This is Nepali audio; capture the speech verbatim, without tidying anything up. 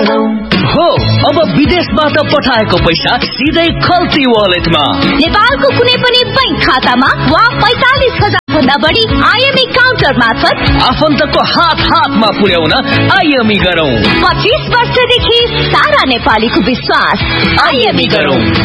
गरौँ। हो अब विदेशबाट पठाएको पैसा सिधै खल्ती वालेटमा, नेपालको कुनै पनि बैंक खातामा वा पैंतालिस हजार भन्दा बढी आइएमई काउन्टर मार्फत आफन्तको हात हातमा पुर्याउन आइएमई गरौँ। पच्चीस वर्षदेखि सारा नेपालीको विश्वास, आइएमई गरौँ।